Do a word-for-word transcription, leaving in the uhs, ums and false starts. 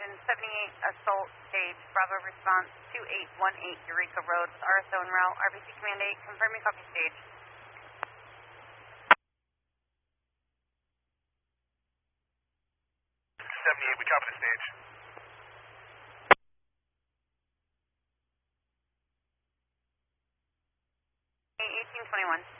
Ocean seventy-eight Assault Stage, Bravo response two eight one eight Eureka Road, R S O en route, R B C Command eight, confirming copy stage. seventy-eight, we copy the stage. eighteen twenty-one.